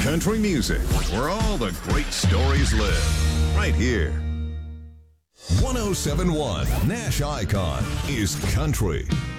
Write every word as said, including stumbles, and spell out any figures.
country music, where all the great stories live. Right here. one oh seven point one Nash Icon is country.